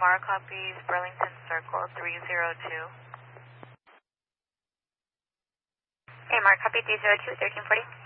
AMR copies Burlington Circle 302. AMR copy 302, 1340.